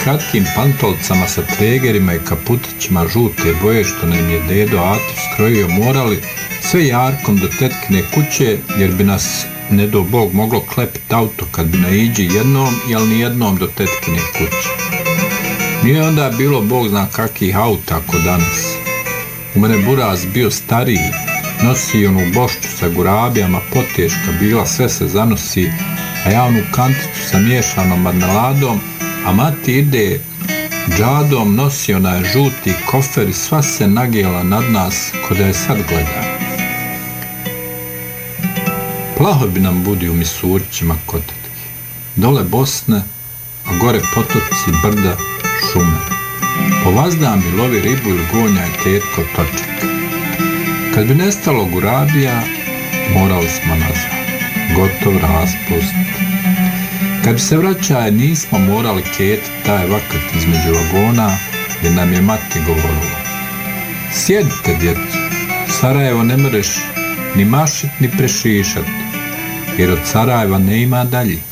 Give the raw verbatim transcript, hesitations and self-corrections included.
kratkim pantolicama sa tregerima i kaputićima žute boje što nam je dedo Atif skrojio morali sve jarkom do tetkine kuće, jer bi nas, ne do Bog, moglo klepiti auto kad bi naiđi jednom, jel ni jednom do tetkine kuće. Nije onda bilo Bog zna kakih auta ako danas. U mene buraz bio stariji, nosi onu bošću sa gurabijama, poteška bila, sve se zanosi, a ja onu kanticu sa miješanom marmeladom, a mati ide džadom, nosi onaj žuti kofer i sva se nagijela nad nas ko da je sad gleda. Plaho bi nam budi u Misurićima kod tetke. Dole Bosne, a gore potoci, brda, šume. Po vazdam i lovi ribu ili gonjaj tetko točak. Kad bi nestalo gurabija, morali smo nazad. Gotov raspust. Kad bi se vraćaje, nismo morali ketiti taj vakat između vagona, jer nam je mati govorila: sjedite, djeco, Sarajevo ne mreš ni mašit ni prešišat, jer od Sarajeva ne ima dalje.